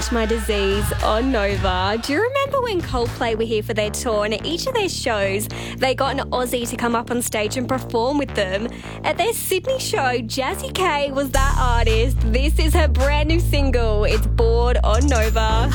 My Disease on Nova. Do you remember when Coldplay were here for their tour, and at each of their shows they got an Aussie to come up on stage and perform with them? At their Sydney show, Jazzy K was that artist. This is her brand new single. It's Bored on Nova.